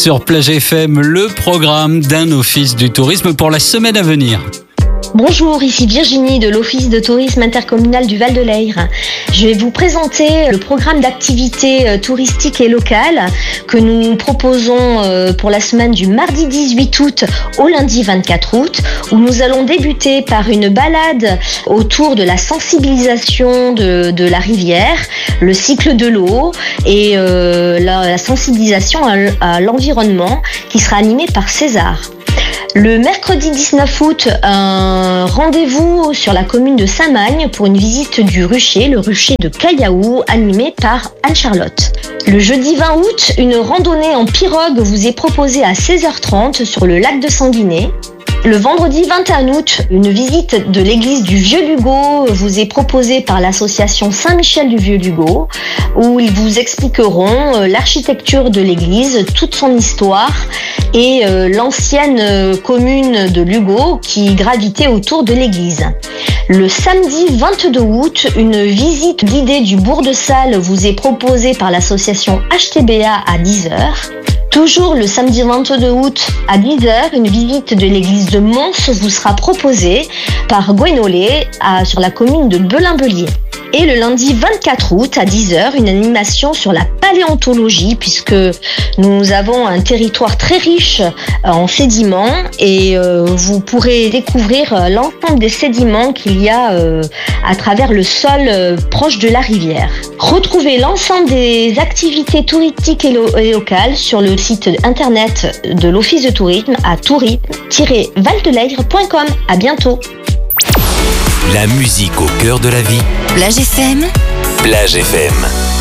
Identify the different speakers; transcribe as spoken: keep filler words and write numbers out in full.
Speaker 1: sur Plage F M, le programme d'un office du tourisme pour la semaine à venir.
Speaker 2: Bonjour, ici Virginie de l'Office de tourisme intercommunal du Val de Leyre. Je vais vous présenter le programme d'activités touristiques et locales que nous proposons pour la semaine du mardi dix-huit août au lundi vingt-quatre août, où nous allons débuter par une balade autour de la sensibilisation de, de la rivière, le cycle de l'eau et euh, la, la sensibilisation à, à l'environnement qui sera animée par César. Le mercredi dix-neuf août, un rendez-vous sur la commune de Saint-Magne pour une visite du rucher, le rucher de Caillaou, animé par Anne-Charlotte. Le jeudi vingt août, une randonnée en pirogue vous est proposée à seize heures trente sur le lac de Sanguinet. Le vendredi vingt et un août, une visite de l'église du Vieux-Lugo vous est proposée par l'association Saint-Michel du Vieux-Lugo, où ils vous expliqueront l'architecture de l'église, toute son histoire et l'ancienne commune de Lugo qui gravitait autour de l'église. Le samedi vingt-deux août, une visite guidée du bourg de Salles vous est proposée par l'association H T B A à dix heures. Toujours le samedi vingt-deux août à dix heures, une visite de l'église de Mons vous sera proposée par Gwenolé à, sur la commune de Belin-Bellier. Et le lundi vingt-quatre août à dix heures, une animation sur la paléontologie puisque nous avons un territoire très riche en sédiments et euh, vous pourrez découvrir l'ensemble des sédiments qu'il y a euh, à travers le sol euh, proche de la rivière. Retrouvez l'ensemble des activités touristiques et, lo- et locales sur le site internet de l'Office de tourisme à tourisme tiret valdeleyre point com. À bientôt.
Speaker 3: La musique au cœur de la vie.
Speaker 4: Plage F M.
Speaker 3: Plage F M.